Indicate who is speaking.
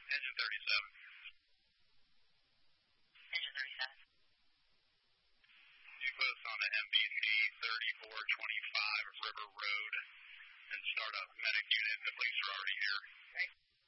Speaker 1: Engine 37.
Speaker 2: Engine 37.
Speaker 1: You put us on the MBC 3425 River Road and start up medic unit. The police are already here.
Speaker 2: Right.